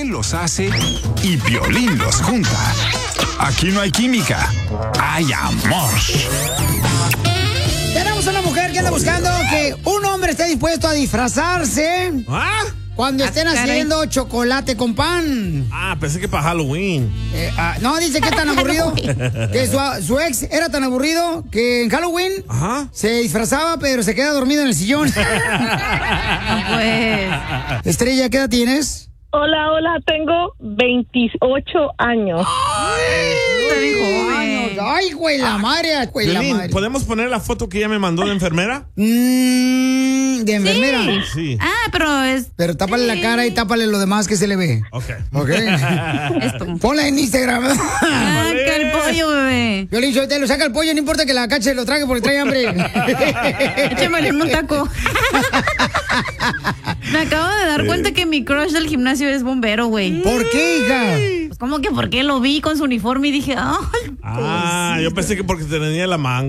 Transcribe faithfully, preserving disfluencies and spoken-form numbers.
Él los hace y Piolín los junta. Aquí no hay química, hay amor. Tenemos una mujer que anda buscando que un hombre esté dispuesto a disfrazarse ¿Ah? cuando estén haciendo chocolate con pan. Ah, pensé que para Halloween. Eh, ah, no, dice que es tan aburrido que su, su ex era tan aburrido que en Halloween Ajá. se disfrazaba pero se queda dormido en el sillón. Pues. Estrella, ¿qué edad tienes? Hola, hola, tengo veintiocho años. Ay, joven. ay, güey, la madre, güey, la Piolín, madre. ¿podemos poner la foto que ella me mandó de enfermera? Mm, de enfermera. Sí. Ah, pero es. Pero tápale la cara y tápale lo demás que se le ve. Ok. Ok. Esto. Ponla en Instagram. Saca el pollo, bebé. Violín, te lo saca el pollo, no importa que la cache lo trague porque trae hambre. Échamele en un taco. Me acabo de dar cuenta que mi crush del gimnasio es bombero, güey. ¿Por qué, hija? Pues como que porque lo vi con su uniforme y dije, ay, Ah, yo pensé que porque tenía la manga.